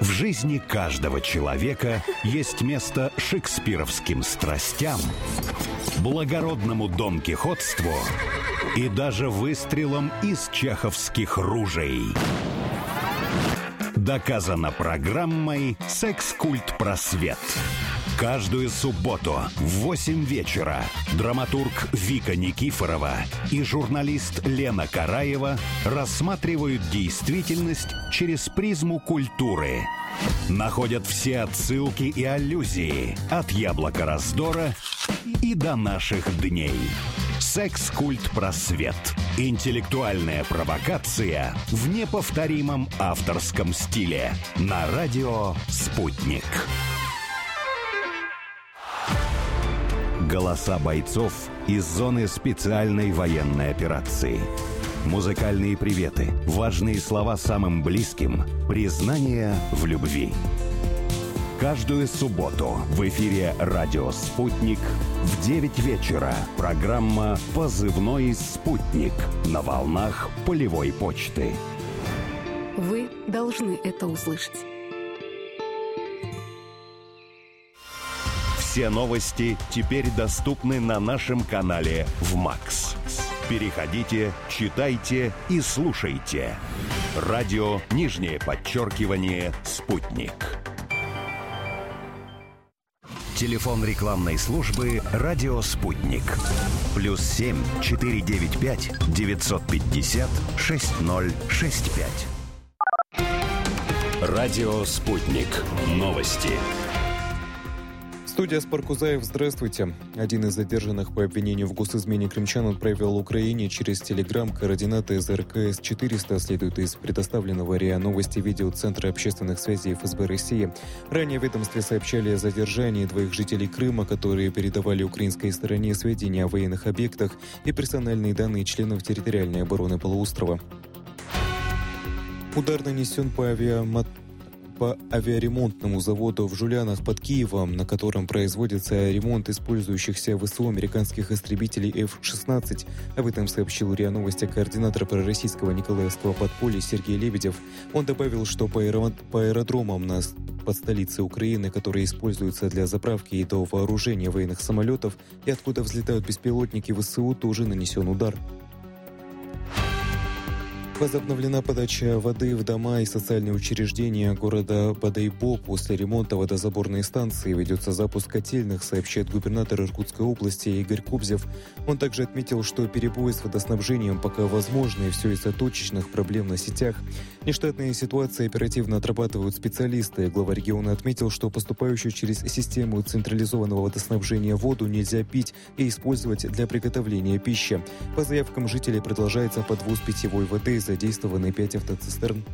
В жизни каждого человека есть место шекспировским страстям, благородному донкихотству и даже выстрелам из чеховских ружей. Доказано программой «Секс-культ просвет». Каждую субботу в 8 вечера драматург Вика Никифорова и журналист Лена Караева рассматривают действительность через призму культуры. Находят все отсылки и аллюзии от «Яблока раздора» и до наших дней. «Секс-культ просвет». Интеллектуальная провокация в неповторимом авторском стиле. На радио «Спутник». Голоса бойцов из зоны специальной военной операции. Музыкальные приветы, важные слова самым близким, признание в любви. Каждую субботу в эфире «Радио Спутник» в 9 вечера программа «Позывной Спутник» на волнах полевой почты. Вы должны это услышать. Все новости теперь доступны на нашем канале в МАКС. Переходите, читайте и слушайте. Радио _, «Спутник». Телефон рекламной службы «Радио Спутник». +7 495 950 6065. Радио Спутник. Новости. Студия Спаркузаев, здравствуйте. Один из задержанных по обвинению в госизмене крымчан отправил Украине через Телеграм координаты ЗРК С-400, следует из предоставленного РИА Новости видео Центра общественных связей ФСБ России. Ранее в ведомстве сообщали о задержании двоих жителей Крыма, которые передавали украинской стороне сведения о военных объектах и персональные данные членов территориальной обороны полуострова. Удар нанесен по авиаремонтному заводу в Жулянах под Киевом, на котором производится ремонт использующихся в ВСУ американских истребителей F-16. Об этом сообщил РИА Новости координатор пророссийского Николаевского подполья Сергей Лебедев. Он добавил, что по аэродромам под столицей Украины, которые используются для заправки и до вооружения военных самолетов, и откуда взлетают беспилотники ВСУ, тоже нанесен удар. Возобновлена подача воды в дома и социальные учреждения города Бодайбо после ремонта водозаборной станции. Ведется запуск котельных, сообщает губернатор Иркутской области Игорь Кобзев. Он также отметил, что перебои с водоснабжением пока возможны, и все из-за точечных проблем на сетях. Нештатные ситуации оперативно отрабатывают специалисты. Глава региона отметил, что поступающую через систему централизованного водоснабжения воду нельзя пить и использовать для приготовления пищи. По заявкам жителей продолжается подвоз питьевой воды, задействованы 5 автоцистерн.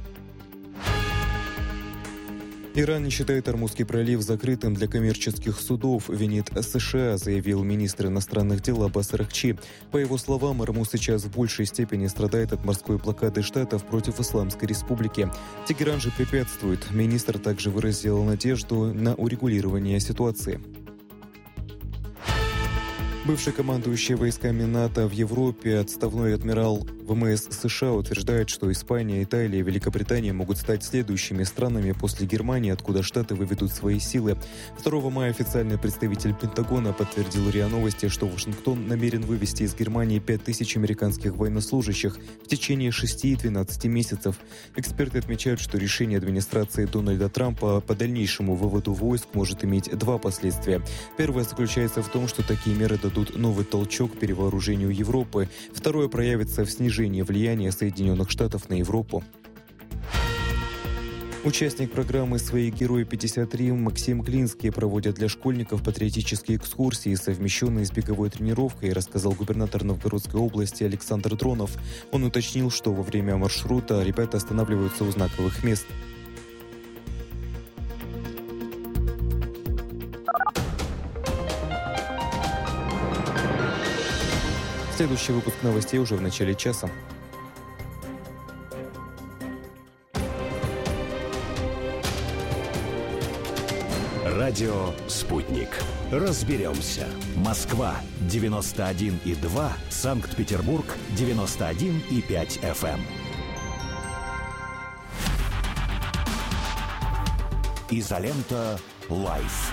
Иран не считает Ормузский пролив закрытым для коммерческих судов, винит США, заявил министр иностранных дел Аббас Аракчи. По его словам, Ормуз сейчас в большей степени страдает от морской блокады Штатов против Исламской Республики. Тегеран же препятствует. Министр также выразил надежду на урегулирование ситуации. Бывший командующий войсками НАТО в Европе, отставной адмирал ВМС США, утверждает, что Испания, Италия и Великобритания могут стать следующими странами после Германии, откуда Штаты выведут свои силы. 2 мая официальный представитель Пентагона подтвердил РИА Новости, что Вашингтон намерен вывести из Германии 5000 американских военнослужащих в течение 6-12 месяцев. Эксперты отмечают, что решение администрации Дональда Трампа по дальнейшему выводу войск может иметь два последствия. Первое заключается в том, что такие меры дадут новый толчок перевооружению Европы. Второе проявится в снижении влияния Соединенных Штатов на Европу. Участник программы «Свои герои-53» Максим Клинский проводит для школьников патриотические экскурсии, совмещенные с беговой тренировкой, рассказал губернатор Новгородской области Александр Дронов. Он уточнил, что во время маршрута ребята останавливаются у знаковых мест. Следующий выпуск новостей уже в начале часа. Радио «Спутник». Разберемся. Москва 91,2, Санкт-Петербург 91,5 FM. Изолента Лайф.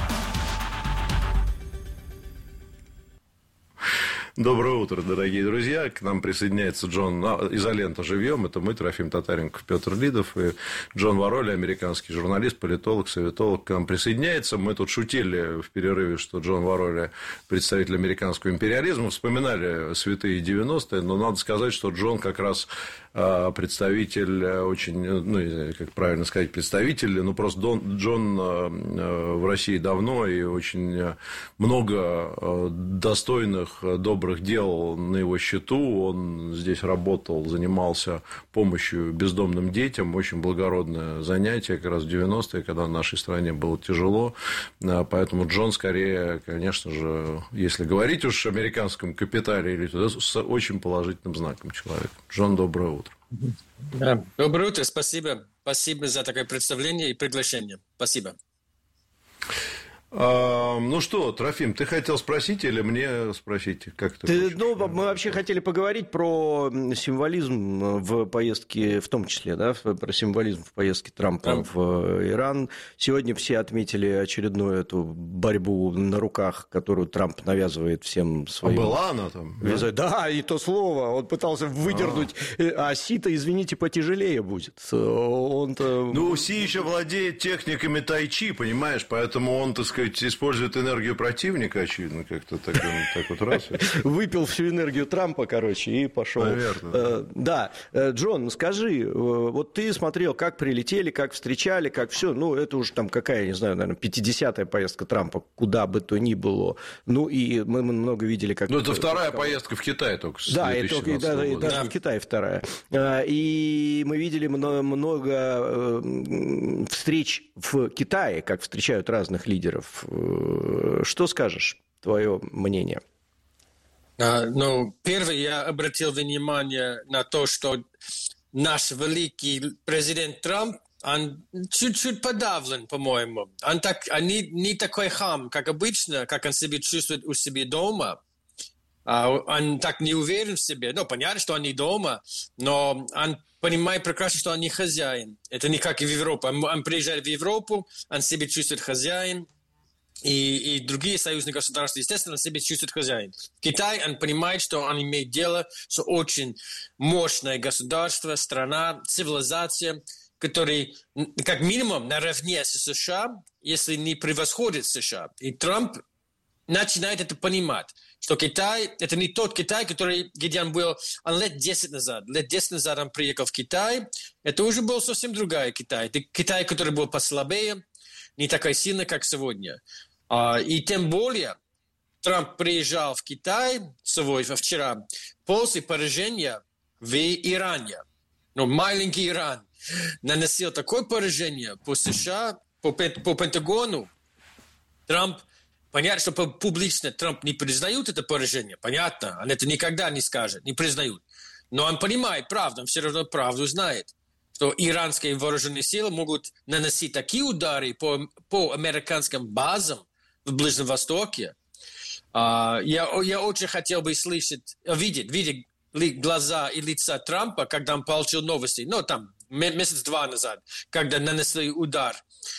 Доброе утро, дорогие друзья. К нам присоединяется Джон Изолента живьем. Это мы, Трофим Татаренков, Петр Лидов и Джон Вороли, американский журналист, политолог, советолог, к нам присоединяется. Мы тут шутили в перерыве, что Джон Вороли представитель американского империализма. Вспоминали святые 90-е, но надо сказать, что Джон как раз представитель очень, ну, как правильно сказать, представитель, ну, просто Джон в России давно и очень много достойных, добрых дел на его счету. Он здесь работал, занимался помощью бездомным детям. Очень благородное занятие, как раз в 90-е, когда в нашей стране было тяжело. Поэтому Джон скорее, конечно же, если говорить уж о американском капитале, с очень положительным знаком человек. Джон, доброе утро. Да. Доброе утро, спасибо. Спасибо за такое представление и приглашение. Спасибо. Ну что, Трофим, ты хотел спросить или мне спросить? Как ты хочешь? Ну, мы вообще хотели поговорить про символизм в поездке, в том числе, да, про символизм в поездке Трампа в Иран. Сегодня все отметили очередную эту борьбу на руках, которую Трамп навязывает всем своим... А была она там? Да, и то слово. Он пытался выдернуть. А Си-то, извините, потяжелее будет. Он-то... Ну, Си еще владеет техниками тайчи, понимаешь, поэтому он, так сказать, использует энергию противника, очевидно, как-то так вот раз. Выпил всю энергию Трампа, короче, и пошел. Наверное. Да. Джон, скажи, вот ты смотрел, как прилетели, как встречали, как все. Ну, это уже там какая, не знаю, наверное, 50-я поездка Трампа, куда бы то ни было. Ну, и мы много видели, как... Ну, это вторая поездка в Китай только с 2017 года. И даже в Китае вторая. И мы видели много встреч в Китае, как встречают разных лидеров. Что скажешь, твое мнение? Ну, первое, я обратил внимание на то, что наш великий президент Трамп, он чуть-чуть подавлен, по-моему. Он не такой хам, как обычно, как он себя чувствует у себя дома. Он так не уверен в себе. Ну, понятно, что он не дома, но он понимает прекрасно, что он не хозяин. Это не как и в Европе. Он приезжает в Европу, он себя чувствует хозяин. И другие союзные государства, естественно, себя чувствуют хозяин. В Китае он понимает, что он имеет дело с очень мощное государство, страна, цивилизация, который как минимум наравне с США, если не превосходит США. И Трамп начинает это понимать, что Китай – это не тот Китай, где он был лет 10 назад. Лет 10 назад он приехал в Китай. Это уже был совсем другой Китай. Это Китай, который был послабее, не такой сильный, как сегодня. И тем более Трамп приезжал в Китай вчера после поражения в Иране. Но маленький Иран наносил такое поражение по США, по Пентагону. Трамп, понятно, что публично Трамп не признает это поражение. Понятно, он это никогда не скажет, не признают. Но он понимает правду, он все равно правду знает, что иранские вооруженные силы могут наносить такие удары по американским базам в Ближнем Востоке. Я очень хотел бы видеть глаза и лица Трампа, когда он получил новости, там месяц-два назад, когда нанесли удар.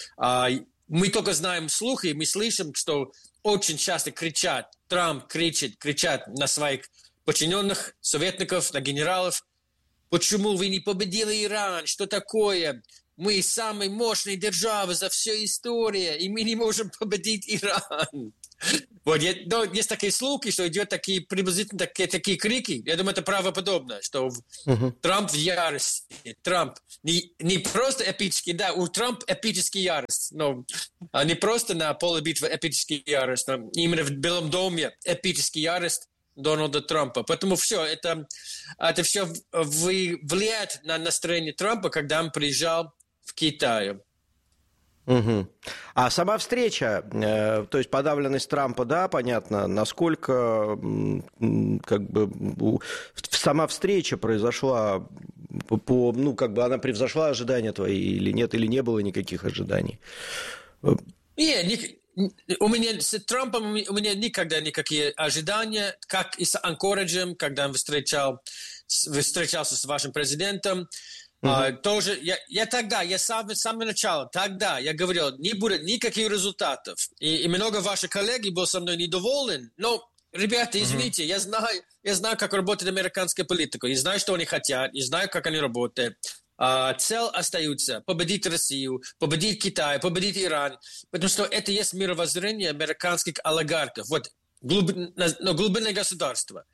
Мы только знаем слухи, мы слышим, что очень часто Трамп кричат на своих подчиненных, советников, на генералов: почему вы не победили Иран? Что такое? Мы самая мощная держава за всю историю, и мы не можем победить Иран. Вот, есть такие слухи, что идет приблизительно такие крики. Я думаю, это правдоподобно, что Трамп в ярости. Трамп не просто эпический, да, у Трампа эпический ярость, но не просто на поле битвы эпический ярость, но именно в Белом доме эпический ярость Дональда Трампа. Поэтому это все влияет на настроение Трампа, когда он приезжал в Китай. Угу. А сама встреча, то есть подавленность Трампа, да, понятно, насколько сама встреча произошла она превзошла ожидания твои или нет, или не было никаких ожиданий? Нет, у меня с Трампом у меня никогда никакие ожидания, как и с Анкориджем, когда он встречался с вашим президентом. Тоже я с самого начала, тогда я говорил, не будет никаких результатов. И много ваших коллег был со мной недоволен. Но, ребята, извините, я знаю, как работает американская политика. Я знаю, что они хотят, я знаю, как они работают. Цель остается победить Россию, победить Китай, победить Иран, потому что это есть мировоззрение американских олигархов. Вот глубинное государство.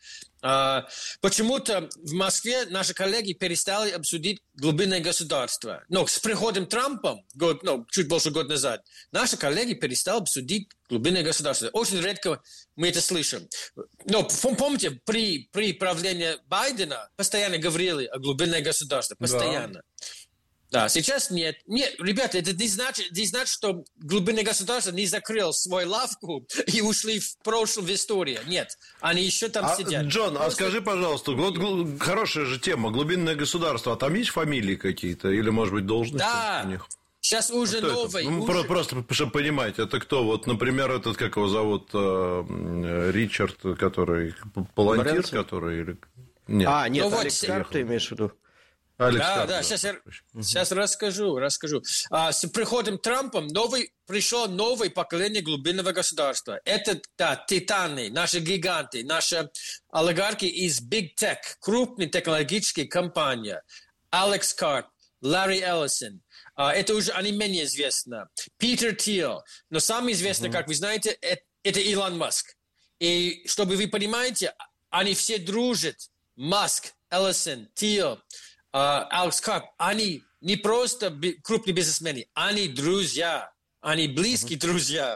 Почему-то в Москве наши коллеги перестали обсудить глубинное государство. Но с приходом Трампа, чуть больше года назад, наши коллеги перестали обсудить глубинное государство. Очень редко мы это слышим. Но помните, при правлении Байдена постоянно говорили о глубинном государстве. Постоянно. Да, сейчас нет. Нет, ребята, это не значит, что глубинное государство не закрыл свою лавку и ушли в прошлое, в историю. Нет, они еще там сидят. Джон, скажи, пожалуйста, вот хорошая же тема, глубинное государство, а там есть фамилии какие-то? Или, может быть, должности у них? Сейчас уже новый. Просто, чтобы понимать, это кто? Вот, например, этот, как его зовут, Ричард, который, Палантир, который? Нет. Нет, Алекс Карп, ты имеешь в виду? Да, сейчас расскажу. С приходом Трампа пришло новое поколение глубинного государства. Это, титаны, наши гиганты, наши олигархи из Big Tech, крупные технологические компании. Алекс Карп, Ларри Эллисон. Это уже они менее известны. Питер Тил. Но самый известный, как вы знаете, это Илон Маск. И чтобы вы понимаете, они все дружат. Маск, Эллисон, Тил, Алекс Карп, они не просто крупные бизнесмены, они друзья, они близкие друзья.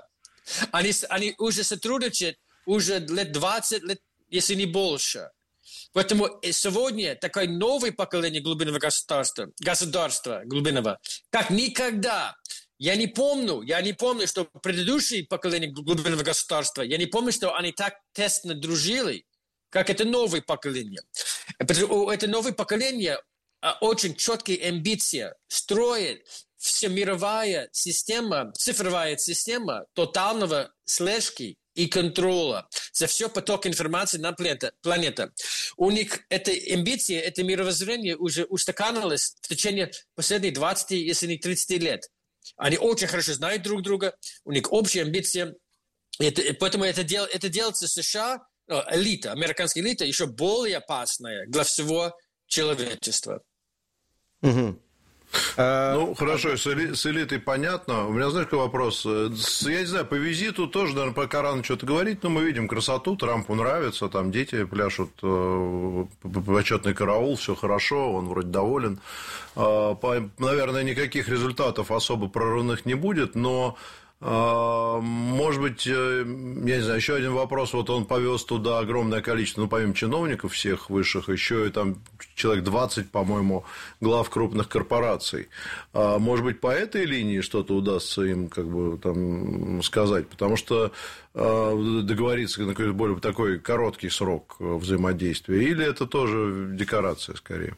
Они уже сотрудничают уже лет 20, если не больше. Поэтому сегодня такое новое поколение глубинного государства глубинного, как никогда. Я не помню, что предыдущее поколение глубинного государства, я не помню, что они так тесно дружили, как это новое поколение. Это новое поколение очень четкие амбиции, строит всемировая система, цифровая система тотального слежки и контроля за все поток информации на планете. У них эта амбиция, это мировоззрение уже устаканилось в течение последних 20, если не 30 лет. Они очень хорошо знают друг друга, у них общие амбиции. Поэтому это делается в США, элита, американская элита, еще более опасная для всего человечества. Хорошо, с элитой понятно. У меня, знаешь, какой вопрос? Я не знаю, по визиту тоже, наверное, пока рано что-то говорить, но мы видим красоту, Трампу нравится, там дети пляшут, почетный караул, все хорошо, он вроде доволен. Наверное, никаких результатов особо прорывных не будет, но... Может быть, я не знаю, еще один вопрос. Вот он повез туда огромное количество, помимо чиновников всех высших, еще и там человек 20, по-моему, глав крупных корпораций. Может быть, по этой линии что-то удастся им там сказать, потому что договориться на какой-то более такой короткий срок взаимодействия, или это тоже декорация скорее?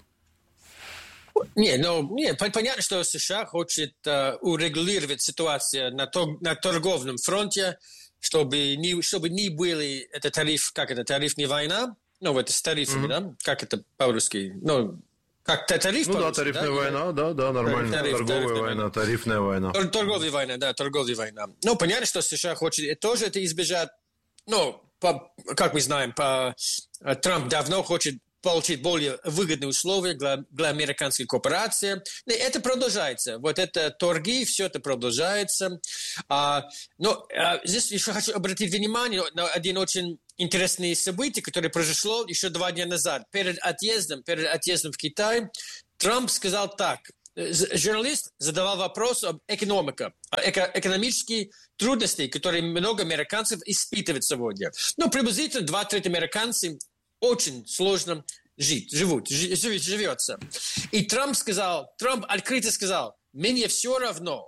Понятно, что США хочет урегулировать ситуацию на торговом фронте, чтобы не были это тариф, тарифная война, это с тарифами, да, как это по-русски, как тариф по-русски, тарифная война, да, нормально, торговая война, тарифная война. Торговая война. Понятно, что США хочет тоже это избежать, как мы знаем, Трамп давно хочет получить более выгодные условия для американской корпорации. И это продолжается. Вот это торги, все это продолжается. Но здесь еще хочу обратить внимание на один очень интересное событие, которое произошло еще 2 дня назад. Перед отъездом в Китай Трамп сказал так. Журналист задавал вопрос об экономике, экономические трудности, которые много американцев испытывают сегодня. Приблизительно 2/3 американцев очень сложно живется. И Трамп открыто сказал, мне все равно,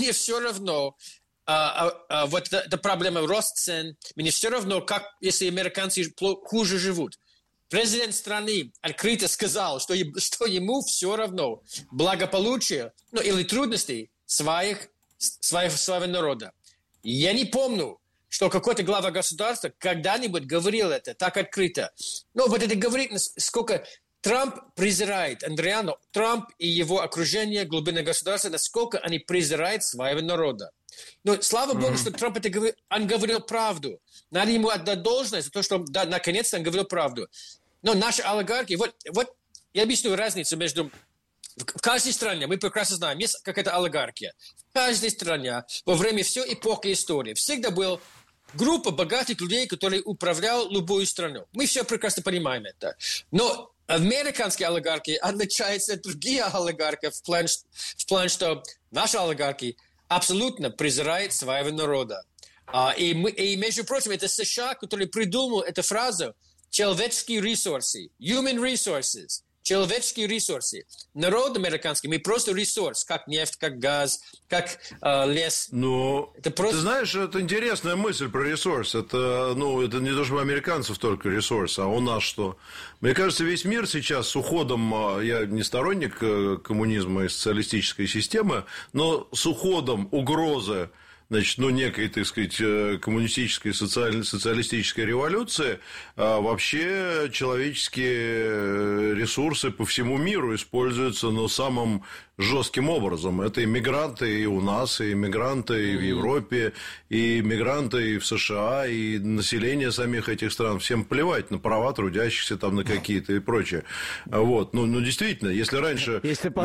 вот эта проблема рост цен, мне все равно, если американцы хуже живут. Президент страны открыто сказал, что ему все равно благополучие, или трудности своего народа. Я не помню, что какой-то глава государства когда-нибудь говорил это так открыто. Вот это говорит, сколько Трамп презирает, реально, Трамп и его окружение, глубинное государство, насколько они презирают своего народа. Но слава богу, что Трамп это говорил, он говорил правду. Надо ему отдать должность за то, что да, наконец-то он говорил правду. Но наши олигархи, вот я объясню разницу между... В каждой стране, мы прекрасно знаем, есть какая-то олигархия. В каждой стране во время всей эпохи истории всегда была группа богатых людей, которые управляли любую страну. Мы все прекрасно понимаем это. Но американские олигархи отличаются от других олигархов в плане, что наши олигархи абсолютно презирают своего народа. И, между прочим, это США, который придумал эту фразу «человеческие ресурсы», «human resources», человеческие ресурсы. Народ американский, мы просто ресурс, как нефть, как газ, как лес. Ну, это просто... ты знаешь, это интересная мысль про ресурс. Это не то, что у американцев только ресурс, а у нас что? Мне кажется, весь мир сейчас с уходом, я не сторонник коммунизма и социалистической системы, но с уходом угрозы, значит, некой, так сказать, коммунистической, социалистической революции, вообще человеческие ресурсы по всему миру используются, самым жестким образом. Это иммигранты и у нас, и иммигранты и в Европе, и иммигранты и в США, и население самих этих стран. Всем плевать на права трудящихся там на какие-то и прочее. Вот. Действительно, если раньше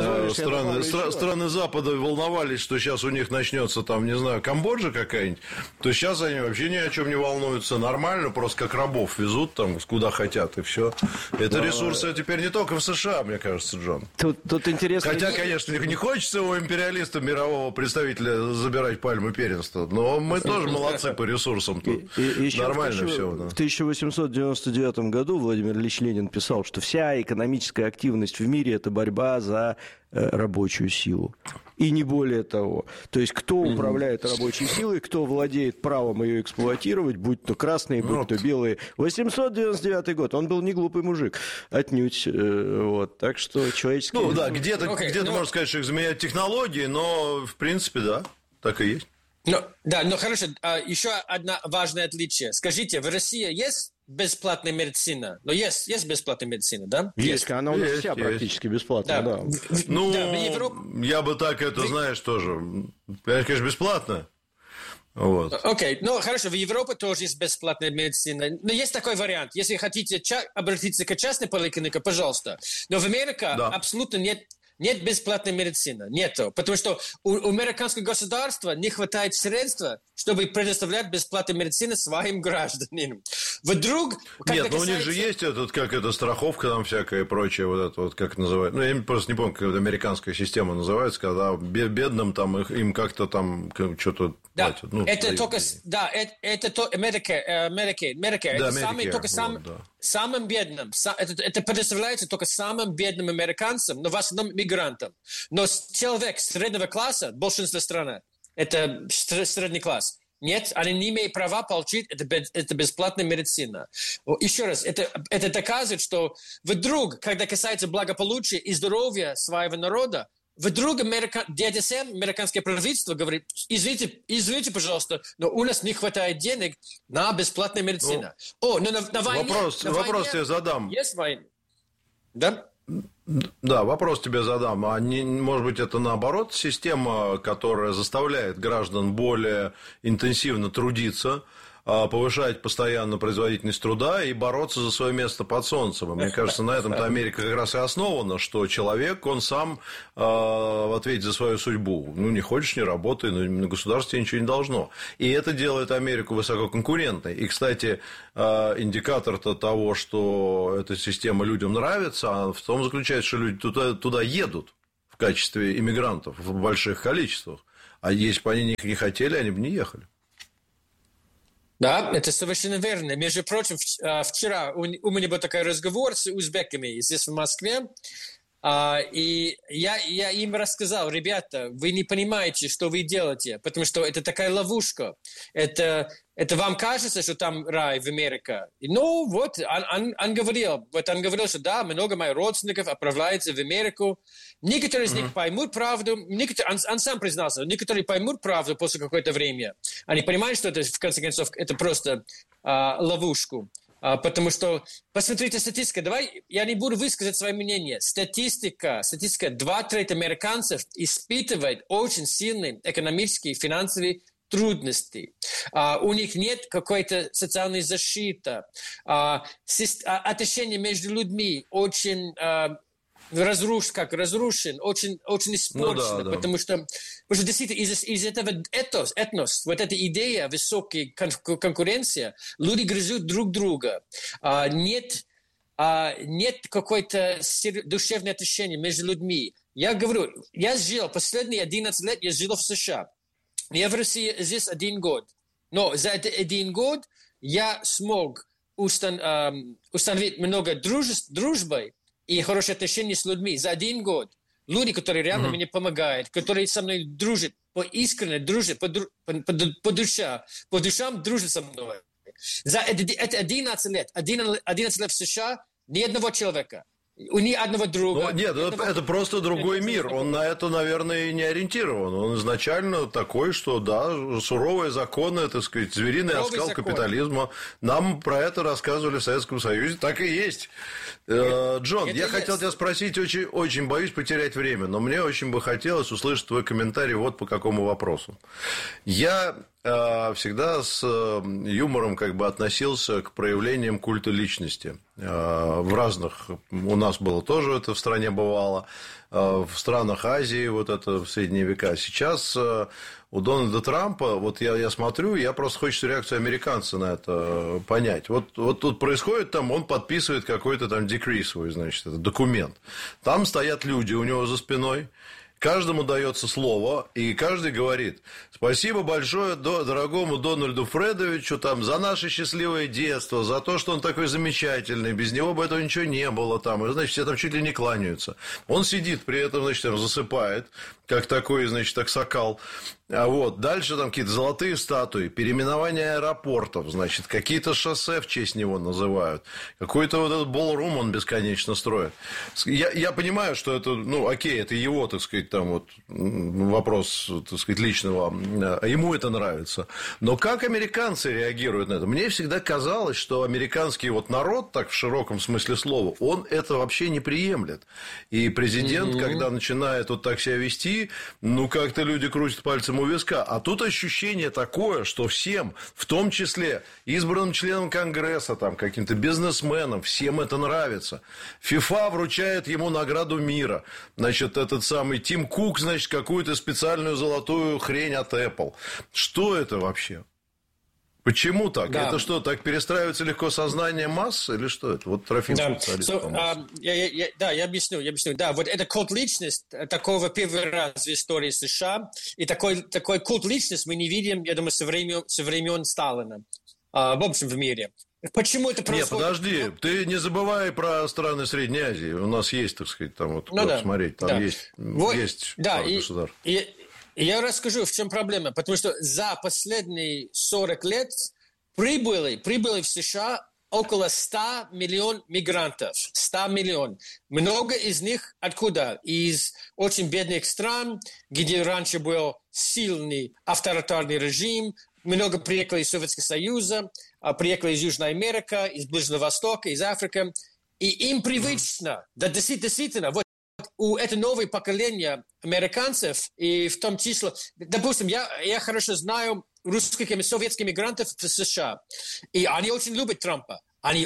страны Запада волновались, что сейчас у них начнется там, не знаю, Камбоджа какая-нибудь, то сейчас они вообще ни о чем не волнуются. Нормально, просто как рабов везут там куда хотят, и все. Это ресурсы теперь не только в США, мне кажется, Джон. Тут интересно. Хотя, конечно, не хочется у империалиста мирового представителя забирать пальму первенства, но мы тоже молодцы по ресурсам тут. Нормально все. В 1899 году Владимир Ильич Ленин писал, что вся экономическая активность в мире – это борьба за рабочую силу. И не более того. То есть, кто управляет рабочей силой, кто владеет правом ее эксплуатировать, будь то красные, будь то белые. 899 год. Он был не глупый мужик. Отнюдь. Вот. Так что человеческий... где-то можно сказать, что их заменяют технологии, но, в принципе, да, так и есть. Хорошо. Еще одно важное отличие. Скажите, в России есть бесплатная медицина? Есть бесплатная медицина, да? Есть, она у нас вся практически бесплатная, да. Я бы так знаешь, тоже. Конечно, бесплатно. Вот. Окей, хорошо, в Европе тоже есть бесплатная медицина. Но есть такой вариант. Если хотите обратиться к частной поликлинике, пожалуйста. Но в Америке абсолютно нет бесплатной медицины. Нету. Потому что у американского государства не хватает средств, чтобы предоставлять бесплатную медицину своим гражданам. Вдруг... у них же есть страховка там всякая и прочее, как это называют. Я просто не помню, как эта американская система называется, когда бедным там им как-то там что-то платят. Это только... это Medicare. Самым бедным. Это предоставляется только самым бедным американцам, но в основном мигрантам. Но человек среднего класса, большинство стран, это средний класс. Нет, они не имеют права получить это бесплатная медицина. Еще раз, это доказывает, что вдруг, когда касается благополучия и здоровья своего народа, вдруг американское правительство говорит, извините, пожалуйста, но у нас не хватает денег на бесплатную медицину. На войне... Вопрос тебе задам. Есть война? Да? Да, вопрос тебе задам. Может быть, это наоборот система, которая заставляет граждан более интенсивно трудиться, повышать постоянно производительность труда и бороться за свое место под солнцем. И мне кажется, на этом-то Америка как раз и основана, что человек, он сам ответит за свою судьбу. Не хочешь, не работай, но на государстве ничего не должно. И это делает Америку высококонкурентной. И, кстати, индикатор-то того, что эта система людям нравится, в том заключается, что люди туда едут в качестве иммигрантов в больших количествах. А если бы они не хотели, они бы не ехали. Да, это совершенно верно. Между прочим, вчера у меня был такой разговор с узбеками здесь в Москве, и я им рассказал: ребята, вы не понимаете, что вы делаете, потому что это такая ловушка. Это вам кажется, что там рай в Америке. Он говорил, что да, много моих родственников отправляются в Америку. Некоторые из них поймут правду. Он сам признался, некоторые поймут правду после какое-то времени. Они понимают, что это, в конце концов, это просто ловушку. Потому что, посмотрите статистику, я не буду высказать свое мнение. Статистика 2/3 американцев испытывает очень сильные экономические и финансовые трудности. У них нет какой-то социальной защиты. Отношения между людьми очень разрушен, очень испорчен, потому что действительно из этого этнос, вот эта идея высокой конкуренции, люди грызут друг друга. Нет какой-то душевного отношения между людьми. Я говорю, я жил последние 11 лет, я жил в США. Я в России здесь 1 год. Но за этот 1 год я смог установить много дружбы и хорошие отношения с людьми за 1 год. Люди, которые реально мне помогают, которые со мной дружат, искренне дружат, по душам дружат со мной. За это 11 лет в США ни одного человека. Ни одного друга. Нет, это просто другой мир. Он на это, наверное, и не ориентирован. Он изначально такой, что, да, суровые законы, так сказать, звериный оскал капитализма. Нам про это рассказывали в Советском Союзе. Так и есть. Джон, я хотел тебя спросить, очень боюсь потерять время, но мне очень бы хотелось услышать твой комментарий вот по какому вопросу. Я всегда с юмором как бы относился к проявлениям культа личности. В разных... У нас было тоже это в стране бывало. В странах Азии вот это в средние века. Сейчас у Дональда Трампа, вот я смотрю, я просто хочу реакцию американца на это понять. Вот тут происходит там, он подписывает какой-то там decree свой, значит, это документ. Там стоят люди у него за спиной. Каждому дается слово, и каждый говорит: спасибо большое дорогому Дональду Фредовичу там, за наше счастливое детство, за то, что он такой замечательный, без него бы этого ничего не было. Там. И, значит, все там чуть ли не кланяются. Он сидит, при этом, значит, там засыпает, как такой, значит, аксакал. А вот дальше там какие-то золотые статуи, переименование аэропортов, значит, какие-то шоссе в честь него называют, какой-то вот этот болрум он бесконечно строит. Я понимаю, что это, ну, окей, это его, так сказать, там вот вопрос, так сказать, личного, ему это нравится. Но как американцы реагируют на это? Мне всегда казалось, что американский вот народ, так в широком смысле слова, он это вообще не приемлет. И президент, когда начинает вот так себя вести, ну, как-то люди крутят пальцем у виска. А тут ощущение такое, что всем, в том числе избранным членам Конгресса, там, каким-то бизнесменам, всем это нравится. ФИФА вручает ему награду мира. Значит, этот самый Тим Кук, значит, какую-то специальную золотую хрень от Apple. Что это вообще? Почему так? Да. Это что, так перестраивается легко сознание масс или что это? Вот Трофим специалист. Я объясню. Да, вот это культ личность такого первый раз в истории США. И такой культ личность мы не видим, я думаю, со времен Сталина. В общем, в мире. Почему это происходит? Нет, подожди, ты не забывай про страны Средней Азии. У нас есть, так сказать, там вот, посмотреть, там есть государств. И я расскажу, в чем проблема. Потому что за последние 40 лет прибыли в США около 100 миллионов мигрантов. 100 миллионов. Много из них откуда? Из очень бедных стран, где раньше был сильный авторитарный режим. Много приехали из Советского Союза, приехали из Южной Америки, из Ближнего Востока, из Африки. И им привычно, да, действительно, вот у этого нового поколения американцев, и в том числе, допустим, я хорошо знаю русских и советских мигрантов в США, и они очень любят Трампа.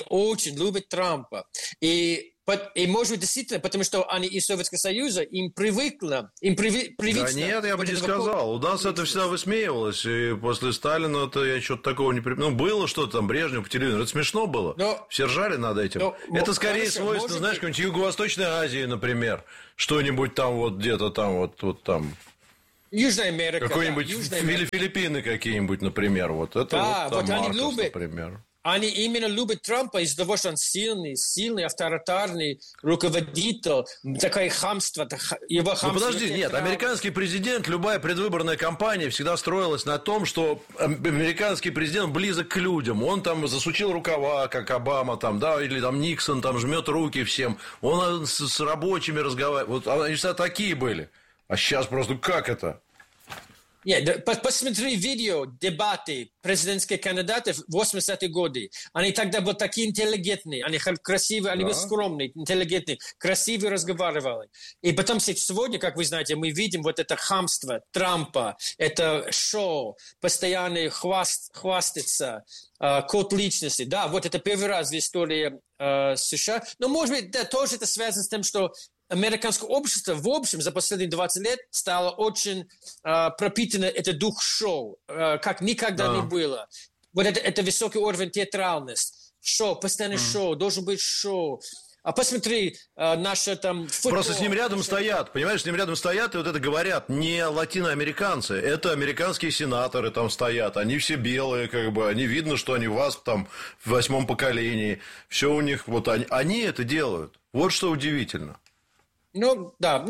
И может быть, действительно, потому что они из Советского Союза, им привычно. Да нет, я бы не сказал. У нас это всегда высмеивалось. И после Сталина-то я что-то такого не припомню. Ну, было что-то там, Брежнев по телевизору. Это смешно было. Все ржали над этим. Это скорее свойственно, знаешь, какой-нибудь Юго-Восточной Азии, например. Что-нибудь там вот где-то там вот там. Южная Америка. Какой-нибудь Филиппины какие-нибудь, например. Вот это да, вот там они Маркос, любят. например. Они именно любят Трампа из-за того, что он сильный, авторитарный руководитель, такое хамство, его хамство. Ну, подожди, нет, американский президент, любая предвыборная кампания всегда строилась на том, что американский президент близок к людям. Он там засучил рукава, как Обама, там, да, или там Никсон там жмет руки всем. Он с рабочими разговаривает. Вот они всегда такие были. А сейчас просто как это? Нет, посмотри видео, дебаты президентских кандидатов в 80-е годы. Они тогда были такие интеллигентные, они красивые, они были скромные, интеллигентные, красивые разговаривали. И потом сегодня, как вы знаете, мы видим вот это хамство Трампа, это шоу, постоянно хвастаться, код личности. Да, вот это первый раз в истории США. Но, может быть, да, тоже это связано с тем, что американское общество, в общем, за последние 20 лет стало очень пропитано это дух шоу, как никогда не было. Вот это высокий уровень театральности. Шоу, постоянно шоу, должен быть шоу. А посмотри, наши там... футбол, просто с ним рядом стоят, понимаешь, с ним рядом стоят, и вот это говорят не латиноамериканцы, это американские сенаторы там стоят, они все белые, как бы, они видно, что они у вас там в 8-м поколении, все у них, вот они это делают. Вот что удивительно. Ну, да,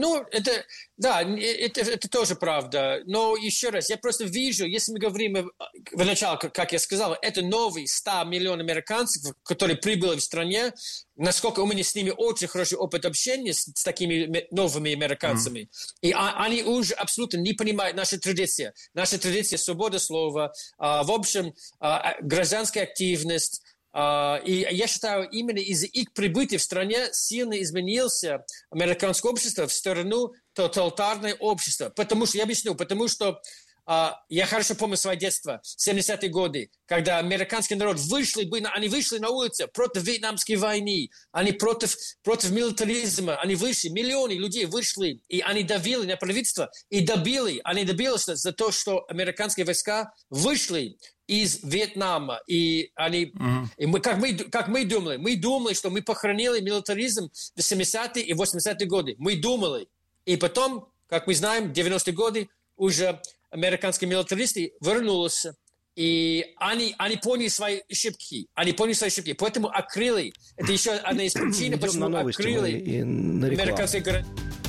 это тоже правда. Но еще раз, я просто вижу, если мы говорим в начале, как я сказал, это новые 100 миллионов американцев, которые прибыли в стране, насколько у меня с ними очень хороший опыт общения с такими новыми американцами. И они уже абсолютно не понимают наши традиции. Наша традиция – свобода слова, в общем, гражданская активность. И я считаю, именно из-за их прибытия в стране сильно изменился американское общество в сторону тоталитарного общества. Потому что, я объясню, потому что я хорошо помню свое детство, 70-е годы, когда американский народ они вышли на улицы против Вьетнамской войны, они против милитаризма, они вышли, миллионы людей вышли, и они давили на правительство, и они добились за то, что американские войска вышли из Вьетнама, и они, и как мы думали, что мы похоронили милитаризм в 70-е и 80-е годы, мы думали, и потом, как мы знаем, в 90-е годы уже американские милитаристы вернулись, и они поняли свои ошибки. Поэтому открыли. Это еще одна из причин, почему открыли американские границы.